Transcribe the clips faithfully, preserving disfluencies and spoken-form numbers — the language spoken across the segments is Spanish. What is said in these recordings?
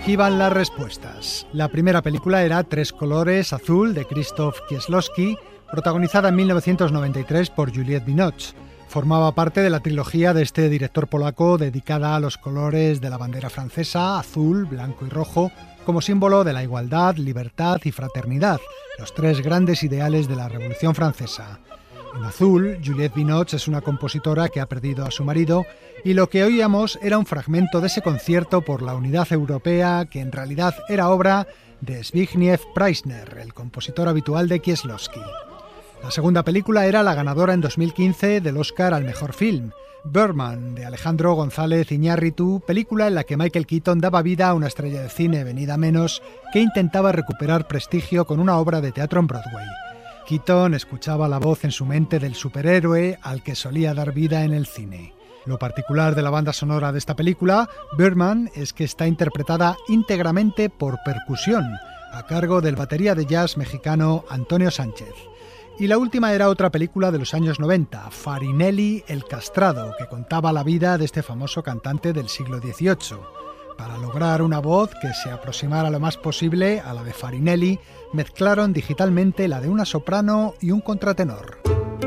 aquí van las respuestas. La primera película era Tres colores azul, de Krzysztof Kieślowski, protagonizada en mil novecientos noventa y tres por Juliette Binoche. Formaba parte de la trilogía de este director polaco dedicada a los colores de la bandera francesa, azul, blanco y rojo, como símbolo de la igualdad, libertad y fraternidad, los tres grandes ideales de la Revolución Francesa. En azul, Juliette Binoche es una compositora que ha perdido a su marido y lo que oíamos era un fragmento de ese concierto por la unidad europea que en realidad era obra de Zbigniew Preissner, el compositor habitual de Kieślowski. La segunda película era la ganadora en dos mil quince del Oscar al mejor film, Birdman, de Alejandro González Iñárritu, película en la que Michael Keaton daba vida a una estrella de cine venida a menos que intentaba recuperar prestigio con una obra de teatro en Broadway. Keaton escuchaba la voz en su mente del superhéroe al que solía dar vida en el cine. Lo particular de la banda sonora de esta película, Birdman, es que está interpretada íntegramente por percusión, a cargo del batería de jazz mexicano Antonio Sánchez. Y la última era otra película de los años noventa, Farinelli el Castrado, que contaba la vida de este famoso cantante del siglo dieciocho. Para lograr una voz que se aproximara lo más posible a la de Farinelli, mezclaron digitalmente la de una soprano y un contratenor.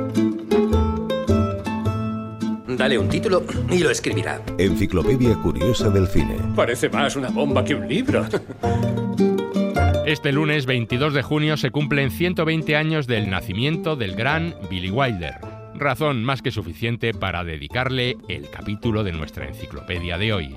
Dale un título y lo escribirá. Enciclopedia curiosa del cine. Parece más una bomba que un libro. Este lunes veintidós de junio se cumplen ciento veinte años del nacimiento del gran Billy Wilder. Razón más que suficiente para dedicarle el capítulo de nuestra enciclopedia de hoy.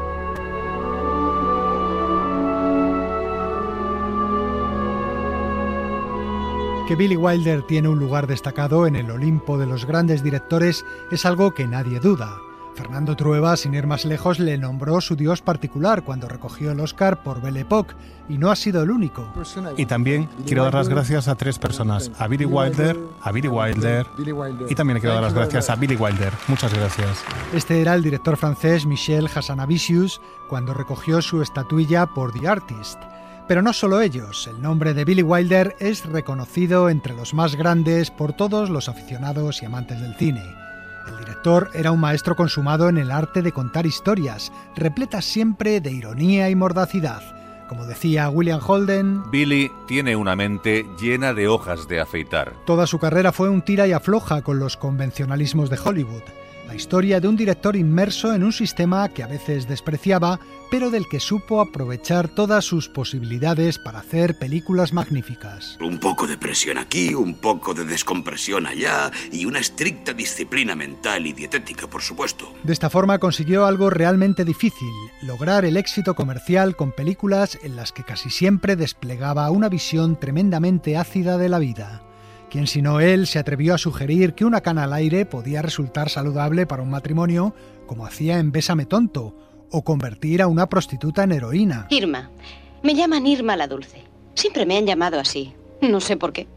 Que Billy Wilder tiene un lugar destacado en el Olimpo de los grandes directores es algo que nadie duda. Fernando Trueba, sin ir más lejos, le nombró su dios particular cuando recogió el Oscar por Belle Époque, y no ha sido el único. Y también quiero dar las gracias a tres personas, a Billy Wilder, a Billy Wilder, y también quiero dar las gracias a Billy Wilder. Muchas gracias. Este era el director francés Michel Hazanavicius cuando recogió su estatuilla por The Artist. Pero no solo ellos, el nombre de Billy Wilder es reconocido entre los más grandes por todos los aficionados y amantes del cine. El director era un maestro consumado en el arte de contar historias, repletas siempre de ironía y mordacidad. Como decía William Holden, Billy tiene una mente llena de hojas de afeitar. Toda su carrera fue un tira y afloja con los convencionalismos de Hollywood. La historia de un director inmerso en un sistema que a veces despreciaba, pero del que supo aprovechar todas sus posibilidades para hacer películas magníficas. Un poco de presión aquí, un poco de descompresión allá y una estricta disciplina mental y dietética, por supuesto. De esta forma consiguió algo realmente difícil, lograr el éxito comercial con películas en las que casi siempre desplegaba una visión tremendamente ácida de la vida. ¿Quién sino él se atrevió a sugerir que una cana al aire podía resultar saludable para un matrimonio, como hacía en Bésame tonto, o convertir a una prostituta en heroína? Irma. Me llaman Irma la Dulce. Siempre me han llamado así. No sé por qué.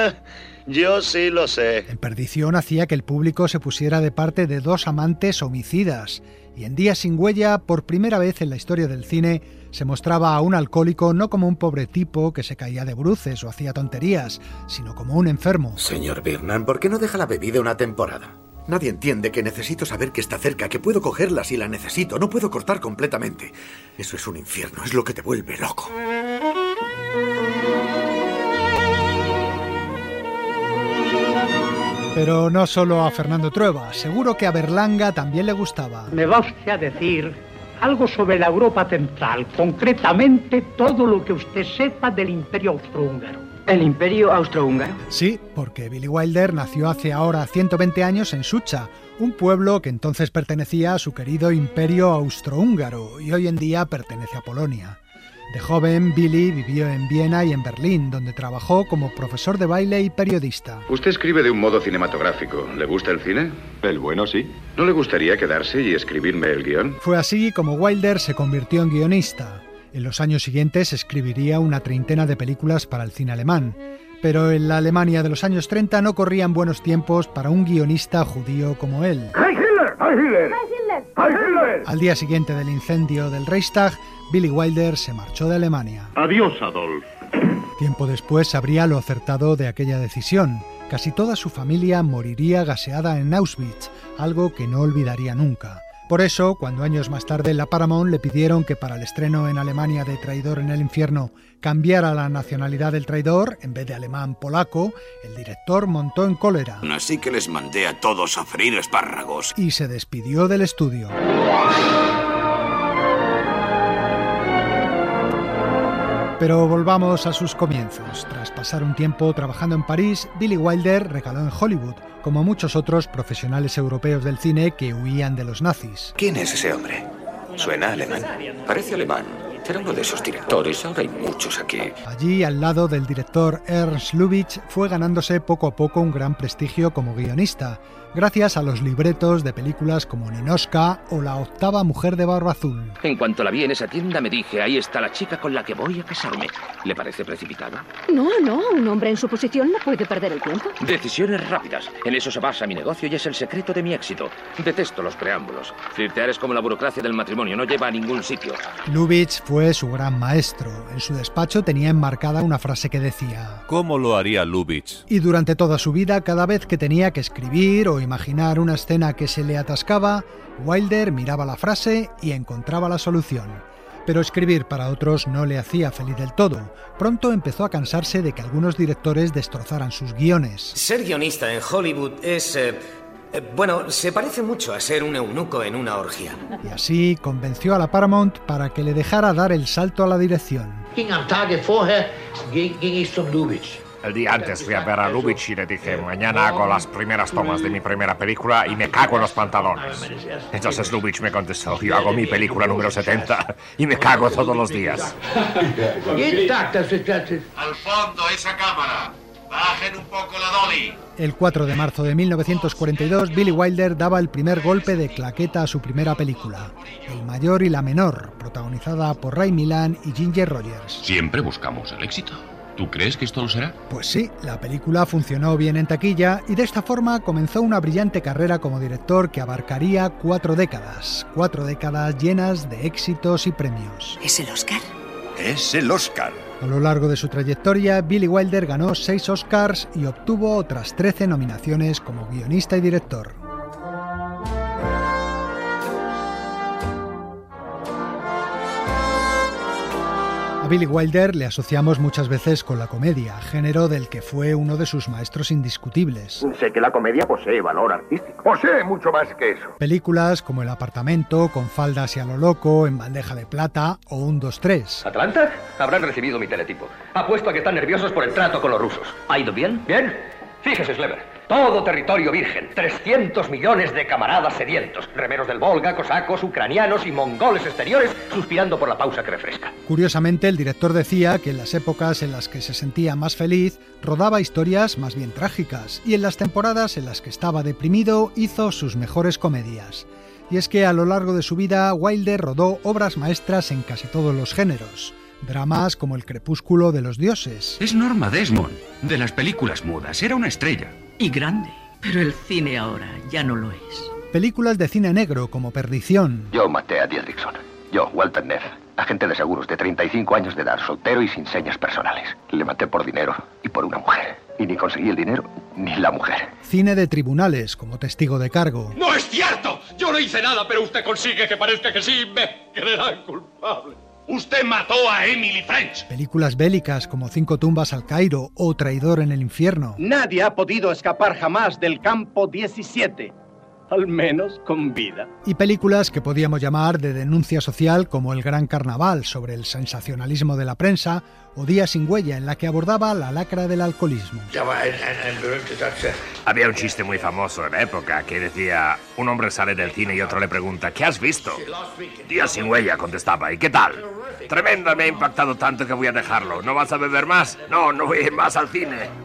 Yo sí lo sé. En Perdición hacía que el público se pusiera de parte de dos amantes homicidas, y en Días sin huella, por primera vez en la historia del cine, se mostraba a un alcohólico no como un pobre tipo que se caía de bruces o hacía tonterías, sino como un enfermo. Señor Birnan, ¿por qué no deja la bebida una temporada? Nadie entiende que necesito saber que está cerca, que puedo cogerla si la necesito, no puedo cortar completamente. Eso es un infierno, es lo que te vuelve loco. Pero no solo a Fernando Trueba, seguro que a Berlanga también le gustaba. Me va usted a decir algo sobre la Europa central, concretamente todo lo que usted sepa del Imperio Austrohúngaro. ¿El Imperio Austrohúngaro? Sí, porque Billy Wilder nació hace ahora ciento veinte años en Sucha, un pueblo que entonces pertenecía a su querido Imperio Austrohúngaro y hoy en día pertenece a Polonia. De joven, Billy vivió en Viena y en Berlín, donde trabajó como profesor de baile y periodista. Usted escribe de un modo cinematográfico. ¿Le gusta el cine? El bueno, sí. ¿No le gustaría quedarse y escribirme el guión? Fue así como Wilder se convirtió en guionista. En los años siguientes escribiría una treintena de películas para el cine alemán. Pero en la Alemania de los años treinta no corrían buenos tiempos para un guionista judío como él. ¡Heil Hitler! ¡Heil Hitler! ¡Heil Hitler! Al día siguiente del incendio del Reichstag, Billy Wilder se marchó de Alemania. Adiós, Adolf. Tiempo después sabría lo acertado de aquella decisión. Casi toda su familia moriría gaseada en Auschwitz, algo que no olvidaría nunca. Por eso, cuando años más tarde la Paramount le pidieron que para el estreno en Alemania de Traidor en el infierno cambiara la nacionalidad del traidor, en vez de alemán polaco, el director montó en cólera. Así que les mandé a todos a freír espárragos. Y se despidió del estudio. Pero volvamos a sus comienzos. Tras pasar un tiempo trabajando en París, Billy Wilder recaló en Hollywood, como muchos otros profesionales europeos del cine que huían de los nazis. ¿Quién es ese hombre? Suena alemán. Parece alemán. Era uno de esos directores. Ahora hay muchos aquí. Allí, al lado del director Ernst Lubitsch, fue ganándose poco a poco un gran prestigio como guionista, gracias a los libretos de películas como Ninotchka o La octava mujer de barba azul. En cuanto la vi en esa tienda me dije, ahí está la chica con la que voy a casarme. ¿Le parece precipitado? No, no, un hombre en su posición no puede perder el tiempo. Decisiones rápidas. En eso se basa mi negocio y es el secreto de mi éxito. Detesto los preámbulos. Flirtear es como la burocracia del matrimonio, no lleva a ningún sitio. Lubitsch fue su gran maestro. En su despacho tenía enmarcada una frase que decía: ¿cómo lo haría Lubitsch? Y durante toda su vida, cada vez que tenía que escribir o imaginar una escena que se le atascaba, Wilder miraba la frase y encontraba la solución. Pero escribir para otros no le hacía feliz del todo. Pronto empezó a cansarse de que algunos directores destrozaran sus guiones. Ser guionista en Hollywood es... Eh, eh, bueno, se parece mucho a ser un eunuco en una orgía. Y así convenció a la Paramount para que le dejara dar el salto a la dirección. El día antes fui a ver a Lubitsch y le dije, mañana hago las primeras tomas de mi primera película y me cago en los pantalones. Entonces Lubitsch me contestó, yo hago mi película número setenta y me cago todos los días. Al fondo, esa cámara. Bajen un poco la dolly. El cuatro de marzo de mil novecientos cuarenta y dos, Billy Wilder daba el primer golpe de claqueta a su primera película, El mayor y la menor, protagonizada por Ray Milland y Ginger Rogers. Siempre buscamos el éxito. ¿Tú crees que esto lo será? Pues sí, la película funcionó bien en taquilla y de esta forma comenzó una brillante carrera como director que abarcaría cuatro décadas, cuatro décadas llenas de éxitos y premios. ¿Es el Oscar? Es el Oscar. A lo largo de su trayectoria, Billy Wilder ganó seis Oscars y obtuvo otras trece nominaciones como guionista y director. A Billy Wilder le asociamos muchas veces con la comedia, género del que fue uno de sus maestros indiscutibles. Sé que la comedia posee valor artístico. Posee mucho más que eso. Películas como El apartamento, Con faldas y a lo loco, En bandeja de plata o Un, dos, tres. ¿Atlanta? Habrán recibido mi teletipo. Apuesto a que están nerviosos por el trato con los rusos. ¿Ha ido bien? ¿Bien? Fíjese, Slever. Todo territorio virgen. trescientos millones de camaradas sedientos. Remeros del Volga, cosacos, ucranianos y mongoles exteriores suspirando por la pausa que refresca. Curiosamente, el director decía que en las épocas en las que se sentía más feliz, rodaba historias más bien trágicas, y en las temporadas en las que estaba deprimido, hizo sus mejores comedias. Y es que a lo largo de su vida, Wilder rodó obras maestras en casi todos los géneros. Dramas como El crepúsculo de los dioses. Es Norma Desmond, de las películas mudas. Era una estrella. Y grande. Pero el cine ahora ya no lo es. Películas de cine negro como Perdición. Yo maté a Dietrichson. Yo, Walter Neff, agente de seguros de treinta y cinco años de edad, soltero y sin señas personales. Le maté por dinero y por una mujer. Y ni conseguí el dinero ni la mujer. Cine de tribunales como Testigo de cargo. ¡No es cierto! Yo no hice nada, pero usted consigue que parezca que sí. Me creerán culpable. Usted mató a Emily French. Películas bélicas como Cinco tumbas al Cairo o Traidor en el infierno. Nadie ha podido escapar jamás del campo diecisiete. Al menos con vida. Y películas que podíamos llamar de denuncia social como El Gran Carnaval, sobre el sensacionalismo de la prensa, o Día sin huella, en la que abordaba la lacra del alcoholismo. Había un chiste muy famoso en la época que decía, un hombre sale del cine y otro le pregunta, ¿qué has visto? Día sin huella, contestaba, ¿y qué tal? Tremenda, me ha impactado tanto que voy a dejarlo. ¿No vas a beber más? No, no voy a ir más al cine.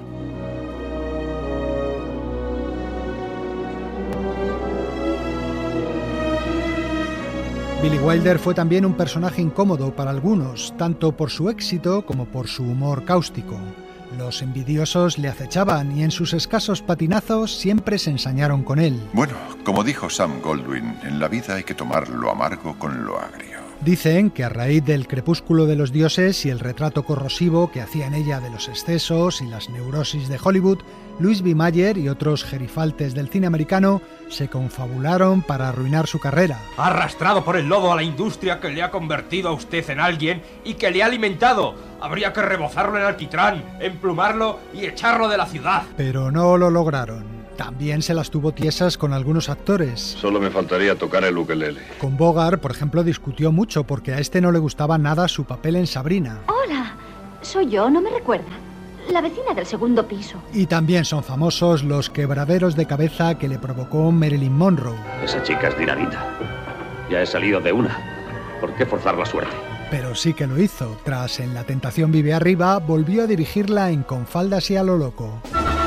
Billy Wilder fue también un personaje incómodo para algunos, tanto por su éxito como por su humor cáustico. Los envidiosos le acechaban y en sus escasos patinazos siempre se ensañaron con él. Bueno, como dijo Sam Goldwyn, en la vida hay que tomar lo amargo con lo agrio. Dicen que a raíz del Crepúsculo de los dioses y el retrato corrosivo que hacía en ella de los excesos y las neurosis de Hollywood, Louis B. Mayer y otros gerifaltes del cine americano se confabularon para arruinar su carrera. Ha arrastrado por el lodo a la industria que le ha convertido a usted en alguien y que le ha alimentado. Habría que rebozarlo en alquitrán, emplumarlo y echarlo de la ciudad. Pero no lo lograron. También se las tuvo tiesas con algunos actores. Solo me faltaría tocar el ukelele. Con Bogart, por ejemplo, discutió mucho porque a este no le gustaba nada su papel en Sabrina. Hola, soy yo, ¿no me recuerda? La vecina del segundo piso. Y también son famosos los quebraderos de cabeza que le provocó Marilyn Monroe. Esa chica es dinamita. Ya he salido de una. ¿Por qué forzar la suerte? Pero sí que lo hizo. Tras En la tentación vive arriba, volvió a dirigirla en Con faldas y a lo loco.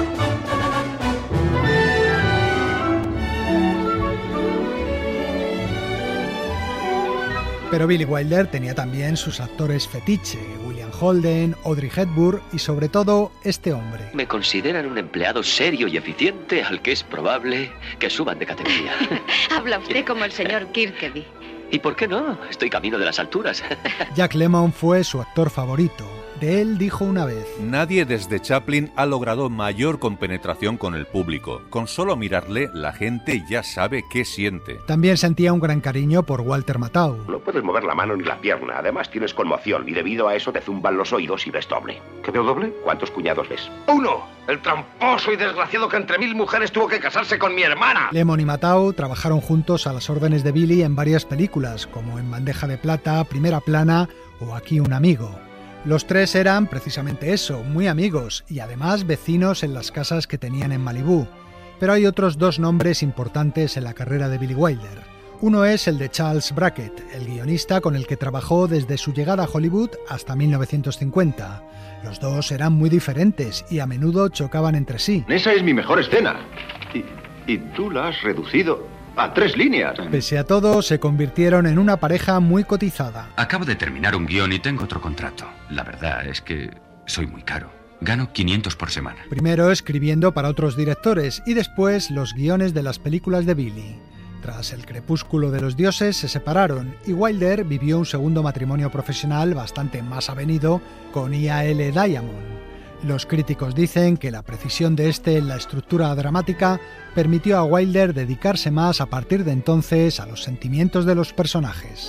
Pero Billy Wilder tenía también sus actores fetiche, William Holden, Audrey Hepburn y sobre todo este hombre. Me consideran un empleado serio y eficiente al que es probable que suban de categoría. Habla usted como el señor Kirkeby. ¿Y por qué no? Estoy camino de las alturas. Jack Lemmon fue su actor favorito. De él dijo una vez: nadie desde Chaplin ha logrado mayor compenetración con el público. Con solo mirarle, la gente ya sabe qué siente. También sentía un gran cariño por Walter Matthau. No puedes mover la mano ni la pierna. Además tienes conmoción y debido a eso te zumban los oídos y ves doble. ¿Qué veo doble? ¿Cuántos cuñados ves? ¡Uno! El tramposo y desgraciado que entre mil mujeres tuvo que casarse con mi hermana. Lemmon y Matthau trabajaron juntos a las órdenes de Billy en varias películas, como En bandeja de plata, Primera plana o Aquí un amigo. Los tres eran precisamente eso, muy amigos y además vecinos en las casas que tenían en Malibú. Pero hay otros dos nombres importantes en la carrera de Billy Wilder. Uno es el de Charles Brackett, el guionista con el que trabajó desde su llegada a Hollywood hasta mil novecientos cincuenta. Los dos eran muy diferentes y a menudo chocaban entre sí. Esa es mi mejor escena. Y, y tú la has reducido a tres líneas. Pese a todo, se convirtieron en una pareja muy cotizada. Acabo de terminar un guión y tengo otro contrato. La verdad es que soy muy caro. Gano quinientos por semana. Primero escribiendo para otros directores y después los guiones de las películas de Billy. Tras El crepúsculo de los dioses se separaron y Wilder vivió un segundo matrimonio profesional bastante más avenido con I A L Diamond. Los críticos dicen que la precisión de este en la estructura dramática permitió a Wilder dedicarse más a partir de entonces a los sentimientos de los personajes.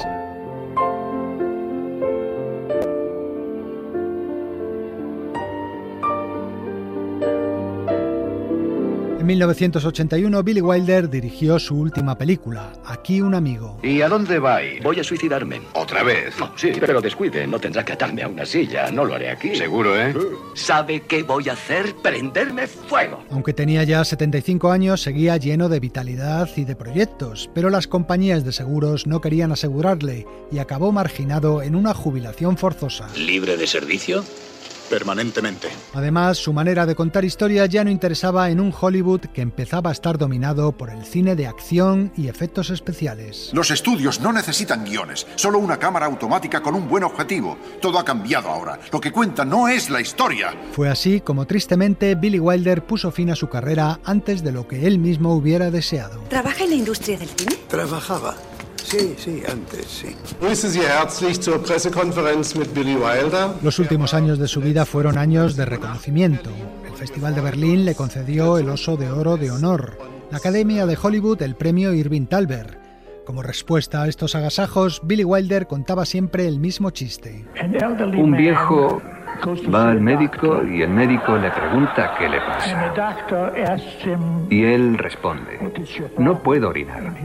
En mil novecientos ochenta y uno, Billy Wilder dirigió su última película, Aquí un amigo. ¿Y a dónde va? Voy a suicidarme. ¿Otra vez? Oh, sí, pero descuide, no tendrá que atarme a una silla, no lo haré aquí. Seguro, ¿eh? ¿Sabe qué voy a hacer? ¡Prenderme fuego! Aunque tenía ya setenta y cinco años, seguía lleno de vitalidad y de proyectos, pero las compañías de seguros no querían asegurarle y acabó marginado en una jubilación forzosa. ¿Libre de servicio? Permanentemente. Además, su manera de contar historias ya no interesaba en un Hollywood que empezaba a estar dominado por el cine de acción y efectos especiales. Los estudios no necesitan guiones, solo una cámara automática con un buen objetivo. Todo ha cambiado ahora. Lo que cuenta no es la historia. Fue así como tristemente Billy Wilder puso fin a su carrera antes de lo que él mismo hubiera deseado. ¿Trabaja en la industria del cine? Trabajaba. Sí, sí, antes, sí. Grüße Sie herzlich zur Pressekonferenz mit Billy Wilder. Los últimos años de su vida fueron años de reconocimiento. El Festival de Berlín le concedió el Oso de Oro de Honor, la Academia de Hollywood el premio Irving Thalberg. Como respuesta a estos agasajos, Billy Wilder contaba siempre el mismo chiste. Un viejo va al médico y el médico le pregunta qué le pasa. Y él responde, no puedo orinar.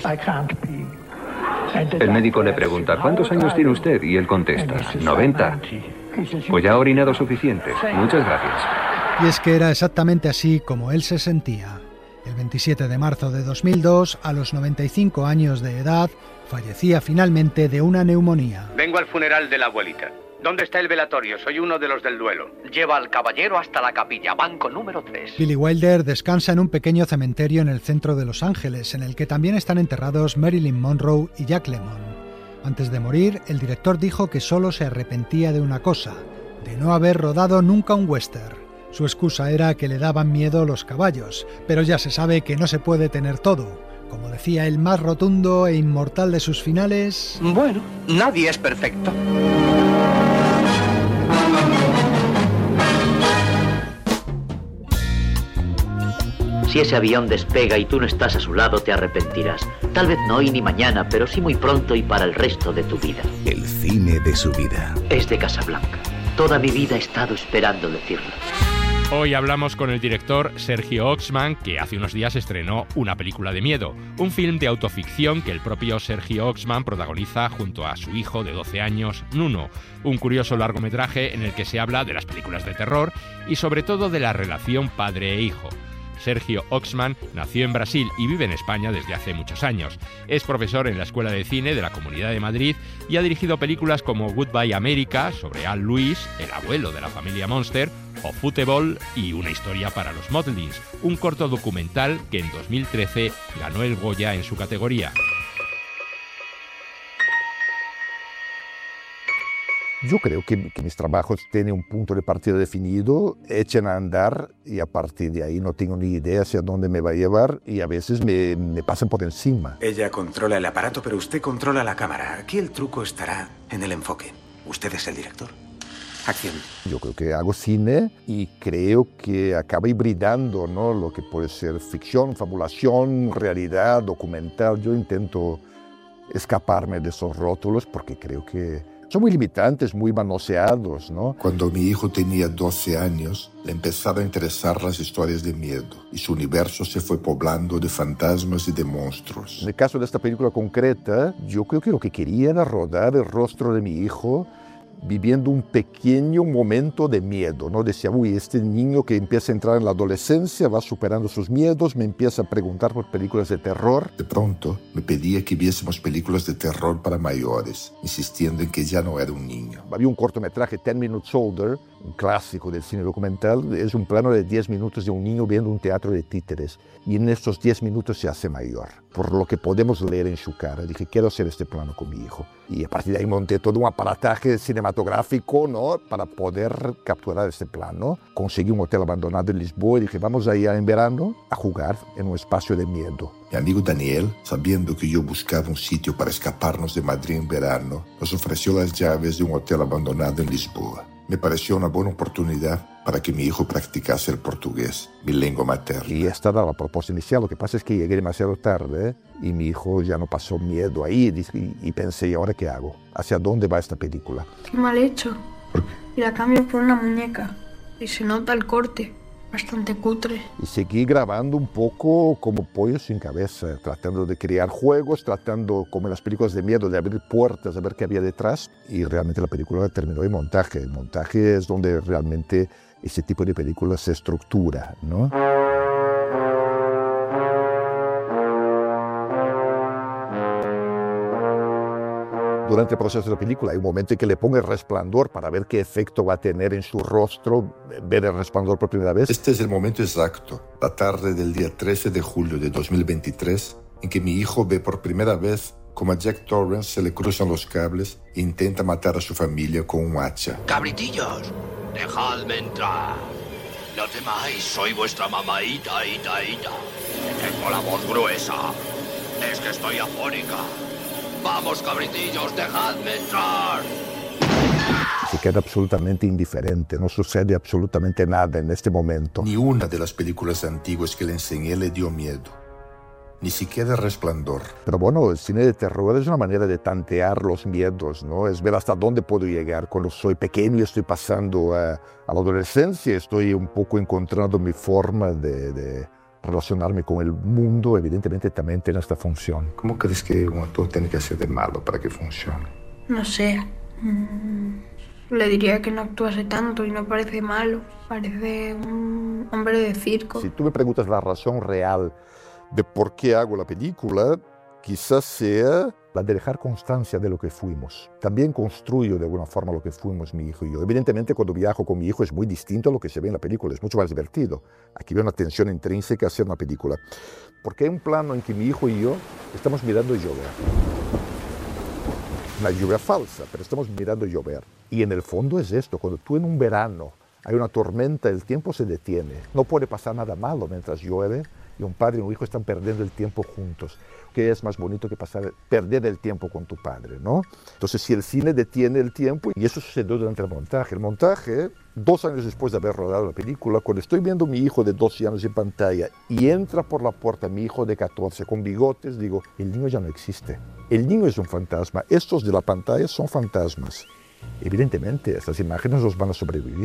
El médico le pregunta, ¿cuántos años tiene usted? Y él contesta, noventa. Pues ya ha orinado suficiente. Muchas gracias. Y es que era exactamente así como él se sentía. El veintisiete de marzo de dos mil dos, a los noventa y cinco años de edad, fallecía finalmente de una neumonía. Vengo al funeral de la abuelita. ¿Dónde está el velatorio? Soy uno de los del duelo. Lleva al caballero hasta la capilla, banco número tres. Billy Wilder descansa en un pequeño cementerio en el centro de Los Ángeles, en el que también están enterrados Marilyn Monroe y Jack Lemmon. Antes de morir, el director dijo que solo se arrepentía de una cosa, de no haber rodado nunca un western. Su excusa era que le daban miedo los caballos, pero ya se sabe que no se puede tener todo. como decía el más rotundo e inmortal de sus finales... Bueno, nadie es perfecto. Si ese avión despega y tú no estás a su lado, te arrepentirás. Tal vez no hoy ni mañana, pero sí muy pronto y para el resto de tu vida. El cine de su vida. Es de Casablanca. Toda mi vida he estado esperando decirlo. Hoy hablamos con el director Sergio Oxman, que hace unos días estrenó Una película de miedo, un film de autoficción que el propio Sergio Oxman protagoniza junto a su hijo de doce años, Nuno, un curioso largometraje en el que se habla de las películas de terror y sobre todo de la relación padre e hijo. Sergio Oxman nació en Brasil y vive en España desde hace muchos años. Es profesor en la Escuela de Cine de la Comunidad de Madrid y ha dirigido películas como Goodbye America, sobre Al Lewis, el abuelo de la familia Monster, o Football y Una historia para los Motlins, un corto documental que en dos mil trece ganó el Goya en su categoría. Yo creo que, que mis trabajos tienen un punto de partida definido, echan a andar y a partir de ahí no tengo ni idea hacia dónde me va a llevar y a veces me, me pasan por encima. Ella controla el aparato, pero usted controla la cámara. Aquí el truco estará en el enfoque. Usted es el director. Acción. Yo creo que hago cine y creo que acaba hibridando, ¿no? Lo que puede ser ficción, fabulación, realidad, documental. Yo intento escaparme de esos rótulos porque creo que son muy limitantes, muy manoseados, ¿no? Cuando mi hijo tenía doce años, le empezaron a interesar las historias de miedo y su universo se fue poblando de fantasmas y de monstruos. En el caso de esta película concreta, yo creo que lo que quería era rodar el rostro de mi hijo viviendo un pequeño momento de miedo, ¿no? Decía, uy, este niño que empieza a entrar en la adolescencia va superando sus miedos, me empieza a preguntar por películas de terror. De pronto me pedía que viésemos películas de terror para mayores, insistiendo en que ya no era un niño. Había un cortometraje, Ten Minutes Older, un clásico del cine documental, es un plano de diez minutos de un niño viendo un teatro de títeres y en estos diez minutos se hace mayor, por lo que podemos leer en su cara. Dije, quiero hacer este plano con mi hijo. Y a partir de ahí monté todo un aparataje cinematográfico, ¿no? Para poder capturar este plano. Conseguí un hotel abandonado en Lisboa y dije, vamos allá en verano a jugar en un espacio de miedo. Mi amigo Daniel, sabiendo que yo buscaba un sitio para escaparnos de Madrid en verano, nos ofreció las llaves de un hotel abandonado en Lisboa. Me pareció una buena oportunidad para que mi hijo practicase el portugués, mi lengua materna. Y esta era la propuesta inicial. Lo que pasa es que llegué demasiado tarde, ¿eh? Y mi hijo ya no pasó miedo ahí y, y pensé, ¿y ahora qué hago? ¿Hacia dónde va esta película? Qué mal hecho. Y la cambio por una muñeca. Y se nota el corte. Bastante cutre. Y seguí grabando un poco como pollo sin cabeza, tratando de crear juegos, tratando, como en las películas de miedo, de abrir puertas, a ver qué había detrás. Y realmente la película terminó en montaje. El montaje es donde realmente ese tipo de películas se estructura, ¿no? Durante el proceso de la película hay un momento en que le pongo el resplandor para ver qué efecto va a tener en su rostro, ver el resplandor por primera vez. Este es el momento exacto, la tarde del día trece de julio de dos mil veintitrés, en que mi hijo ve por primera vez cómo a Jack Torrance se le cruzan los cables e intenta matar a su familia con un hacha. ¡Cabritillos! ¡Dejadme entrar! No temáis, soy vuestra mamaíta, ita, ita. Tengo la voz gruesa. Es que estoy afónica. ¡Vamos, cabritillos, dejadme entrar! Se queda absolutamente indiferente, no sucede absolutamente nada en este momento. Ni una de las películas antiguas que le enseñé le dio miedo. Ni siquiera Resplandor. Pero bueno, el cine de terror es una manera de tantear los miedos, ¿no? Es ver hasta dónde puedo llegar. Cuando soy pequeño y estoy pasando a, a la adolescencia, estoy un poco encontrando mi forma de... de relacionarme con el mundo, evidentemente también tiene esta función. ¿Cómo crees que un actor tiene que ser de malo para que funcione? No sé. Mm, le diría que no actuase tanto y no parece malo. Parece un hombre de circo. Si tú me preguntas la razón real de por qué hago la película, quizás sea la de dejar constancia de lo que fuimos. También construyo de alguna forma lo que fuimos mi hijo y yo. Evidentemente cuando viajo con mi hijo es muy distinto a lo que se ve en la película, es mucho más divertido. Aquí veo una tensión intrínseca hacia una película. Porque hay un plano en que mi hijo y yo estamos mirando llover. Una lluvia falsa, pero estamos mirando llover. Y en el fondo es esto, cuando tú en un verano hay una tormenta, el tiempo se detiene. No puede pasar nada malo mientras llueve. y un padre y un hijo están perdiendo el tiempo juntos. ¿Qué es más bonito que pasar, perder el tiempo con tu padre, ¿no? Entonces, si el cine detiene el tiempo, y eso sucedió durante el montaje, el montaje, dos años después de haber rodado la película, cuando estoy viendo a mi hijo de doce años en pantalla y entra por la puerta mi hijo de catorce con bigotes, digo, el niño ya no existe. El niño es un fantasma, estos de la pantalla son fantasmas. Evidentemente, estas imágenes nos van a sobrevivir.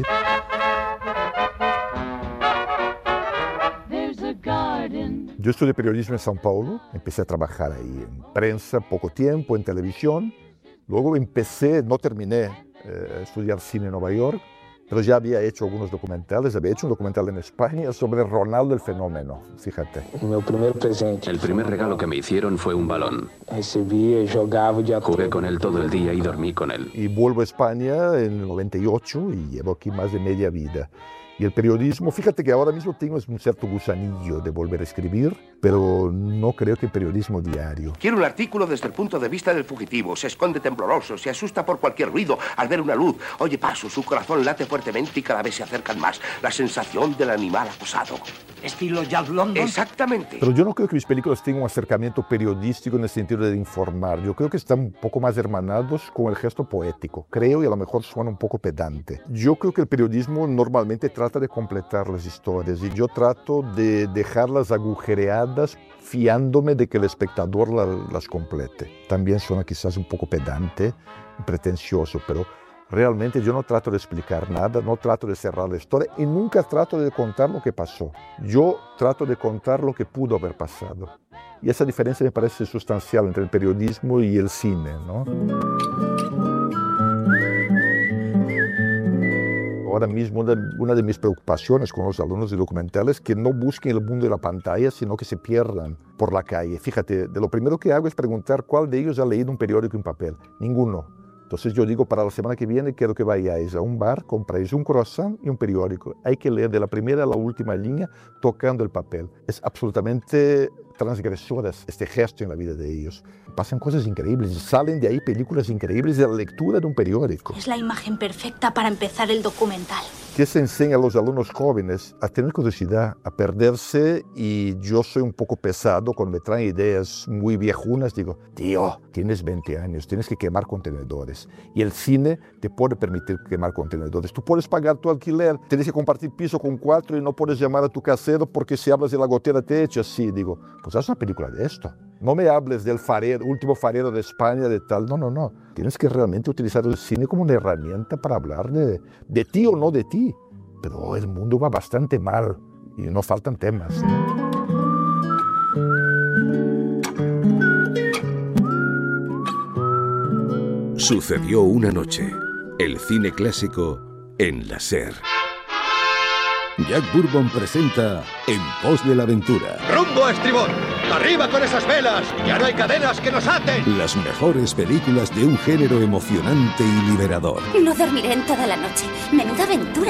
Yo estudié periodismo en São Paulo, empecé a trabajar ahí en prensa, poco tiempo, en televisión. Luego empecé, no terminé, eh, a estudiar cine en Nueva York, pero ya había hecho algunos documentales. Había hecho un documental en España sobre Ronaldo el Fenómeno, fíjate. Mi primer presente. El primer regalo que me hicieron fue un balón. Recibí y jugaba ya. Jugué con él todo el día y dormí con él. Y vuelvo a España en el noventa y ocho y llevo aquí más de media vida. Y el periodismo, fíjate que ahora mismo tengo un cierto gusanillo de volver a escribir, pero no creo que periodismo diario. Quiero un artículo desde el punto de vista del fugitivo. Se esconde tembloroso, se asusta por cualquier ruido al ver una luz. Oye pasos, su corazón late fuertemente y cada vez se acercan más. La sensación del animal acosado. ¿Estilo Jack London? Exactamente. Pero yo no creo que mis películas tengan un acercamiento periodístico en el sentido de informar. Yo creo que están un poco más hermanados con el gesto poético. Creo, y a lo mejor suena un poco pedante. Yo creo que el periodismo normalmente trata de completar las historias y yo trato de dejarlas agujereadas fiándome de que el espectador la, las complete. También suena quizás un poco pedante, pretencioso, pero realmente yo no trato de explicar nada, no trato de cerrar la historia y nunca trato de contar lo que pasó. Yo trato de contar lo que pudo haber pasado. Y esa diferencia me parece sustancial entre el periodismo y el cine, ¿no? Ahora mismo una, una de mis preocupaciones con los alumnos de documentales es que no busquen el mundo de la pantalla, sino que se pierdan por la calle. Fíjate, de lo primero que hago es preguntar cuál de ellos ha leído un periódico en papel. Ninguno. Entonces yo digo, para la semana que viene quiero que vayáis a un bar, compráis un croissant y un periódico. Hay que leer de la primera a la última línea tocando el papel. Es absolutamente transgresor este gesto en la vida de ellos. Pasan cosas increíbles, salen de ahí películas increíbles de la lectura de un periódico. Es la imagen perfecta para empezar el documental. ¿Qué se enseña a los alumnos jóvenes? A tener curiosidad, a perderse, y yo soy un poco pesado cuando me traen ideas muy viejunas. Digo, tío, tienes veinte años, tienes que quemar contenedores y el cine te puede permitir quemar contenedores. Tú puedes pagar tu alquiler, tienes que compartir piso con cuatro y no puedes llamar a tu casero porque si hablas de la gotera te echa así. Digo, pues haz una película de esto. No me hables del farero, último farero de España, de tal. No, no, no. Tienes que realmente utilizar el cine como una herramienta para hablar de, de ti o no de ti. Pero el mundo va bastante mal y no faltan temas. Sucedió una noche. El cine clásico en la SER. Jack Bourbon presenta En pos de la aventura. ¡Rumbo a estribor! ¡Arriba con esas velas! ¡Ya no hay cadenas que nos aten! Las mejores películas de un género emocionante y liberador. No dormiré en toda la noche. ¡Menuda aventura!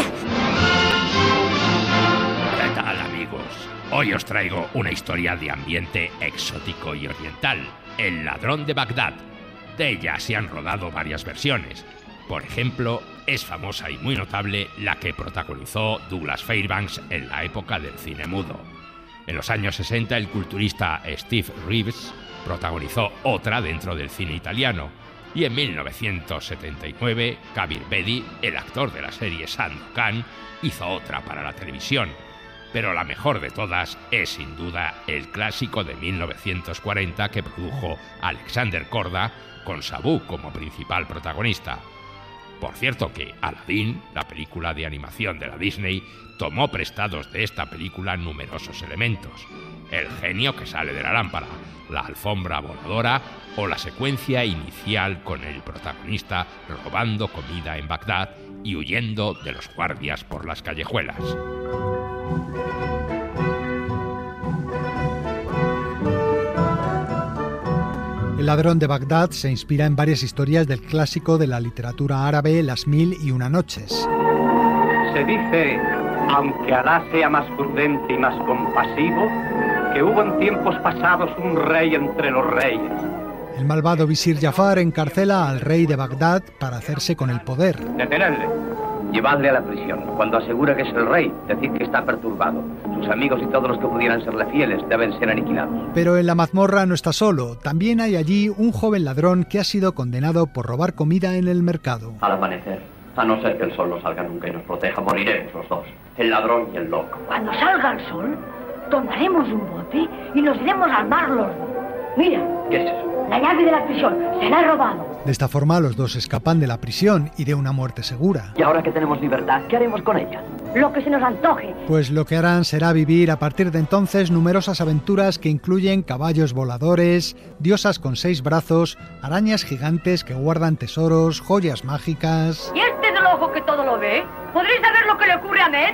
¿Qué tal, amigos? Hoy os traigo una historia de ambiente exótico y oriental. El ladrón de Bagdad. De ella se han rodado varias versiones. Por ejemplo, es famosa y muy notable la que protagonizó Douglas Fairbanks en la época del cine mudo. En los años sesenta, el culturista Steve Reeves protagonizó otra dentro del cine italiano. Y en mil novecientos setenta y nueve, Kabir Bedi, el actor de la serie Sandokan, hizo otra para la televisión. Pero la mejor de todas es sin duda el clásico de mil novecientos cuarenta que produjo Alexander Korda, con Sabu como principal protagonista. Por cierto que Aladdin, la película de animación de la Disney, tomó prestados de esta película numerosos elementos. El genio que sale de la lámpara, la alfombra voladora o la secuencia inicial con el protagonista robando comida en Bagdad y huyendo de los guardias por las callejuelas. El ladrón de Bagdad se inspira en varias historias del clásico de la literatura árabe Las Mil y Una Noches. Se dice, aunque Alá sea más prudente y más compasivo, que hubo en tiempos pasados un rey entre los reyes. El malvado visir Jafar encarcela al rey de Bagdad para hacerse con el poder. Detenedle. Llevadle a la prisión. Cuando asegure que es el rey, decid que está perturbado. Sus amigos y todos los que pudieran serle fieles deben ser aniquilados. Pero en la mazmorra no está solo. También hay allí un joven ladrón que ha sido condenado por robar comida en el mercado. Al amanecer, a no ser que el sol no salga nunca y nos proteja, moriremos los dos. El ladrón y el loco. Cuando salga el sol, tomaremos un bote y nos iremos al mar los dos. Mira. ¿Qué es eso? La llave de la prisión. Se la he robado. De esta forma los dos escapan de la prisión y de una muerte segura. Y ahora que tenemos libertad, ¿qué haremos con ella? Lo que se nos antoje. Pues lo que harán será vivir a partir de entonces numerosas aventuras que incluyen caballos voladores, diosas con seis brazos, arañas gigantes que guardan tesoros, joyas mágicas... ¿Y este del ojo que todo lo ve? ¿Podréis saber lo que le ocurre a Ned?